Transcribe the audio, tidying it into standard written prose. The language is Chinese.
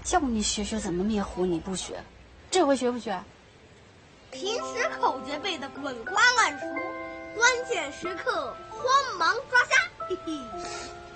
叫你学学怎么灭狐，你不学，这回学不学？ 平时口诀背得滚瓜烂熟，关键时刻慌忙抓瞎，嘿嘿。